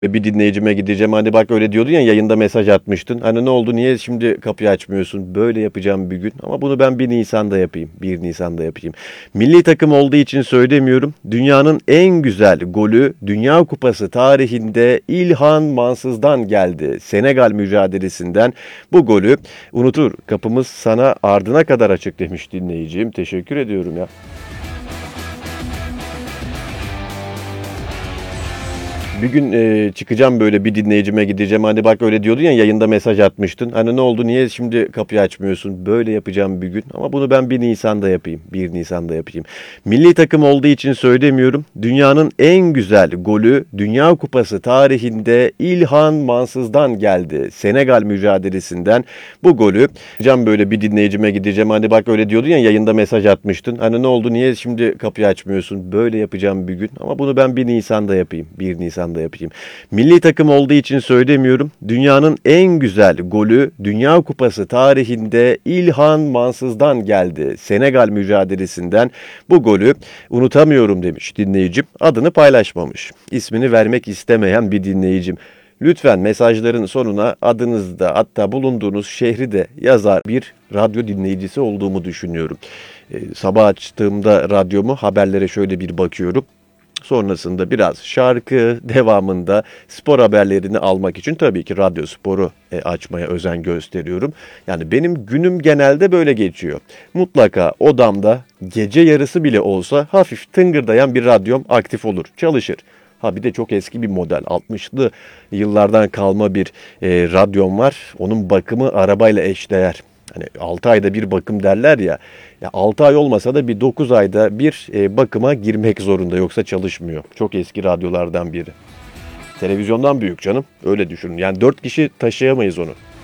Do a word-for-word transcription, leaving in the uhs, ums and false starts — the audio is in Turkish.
Ve bir dinleyicime gideceğim. Hani bak öyle diyordun ya, yayında mesaj atmıştın. Hani ne oldu, niye şimdi kapıyı açmıyorsun? Böyle yapacağım bir gün. Ama bunu ben bir Nisan'da yapayım. bir Nisan'da yapayım. Milli takım olduğu için söylemiyorum. Dünyanın en güzel golü Dünya Kupası tarihinde İlhan Mansız'dan geldi. Senegal mücadelesinden bu golü unutur. Kapımız sana ardına kadar açık demiş dinleyicim. Teşekkür ediyorum ya. Bir gün e, çıkacağım, böyle bir dinleyicime gideceğim. Hani bak öyle diyordun ya, yayında mesaj atmıştın. Hani ne oldu, niye şimdi kapıyı açmıyorsun? Böyle yapacağım bir gün. Ama bunu ben bir Nisan'da yapayım. bir Nisan'da yapayım. Milli takım olduğu için söylemiyorum. Dünyanın en güzel golü Dünya Kupası tarihinde İlhan Mansız'dan geldi. Senegal mücadelesinden bu golü. Can böyle bir dinleyicime gideceğim. Hani bak öyle diyordun ya, yayında mesaj atmıştın. Hani ne oldu, niye şimdi kapıyı açmıyorsun? Böyle yapacağım bir gün. Ama bunu ben bir Nisan'da yapayım. bir Nisan'da yapayım. Milli takım olduğu için söylemiyorum. Dünyanın en güzel golü Dünya Kupası tarihinde İlhan Mansız'dan geldi. Senegal mücadelesinden bu golü unutamıyorum demiş dinleyicim. Adını paylaşmamış. İsmini vermek istemeyen bir dinleyicim. Lütfen mesajların sonuna adınızı da, hatta bulunduğunuz şehri de yazar bir radyo dinleyicisi olduğumu düşünüyorum. Ee, sabah açtığımda radyomu, haberlere şöyle bir bakıyorum. Sonrasında biraz şarkı, devamında spor haberlerini almak için tabii ki radyo sporu e, açmaya özen gösteriyorum. Yani benim günüm genelde böyle geçiyor. Mutlaka odamda gece yarısı bile olsa hafif tıngırdayan bir radyom aktif olur, çalışır. Ha bir de çok eski bir model, altmışlı yıllardan kalma bir e, radyom var. Onun bakımı arabayla eşdeğer. Hani altı ayda bir bakım derler ya. Ya altı ay olmasa da bir dokuz ayda bir e, bakıma girmek zorunda, yoksa çalışmıyor. Çok eski radyolardan biri. Televizyondan büyük canım. Öyle düşünün. Yani dört kişi taşıyamayız onu.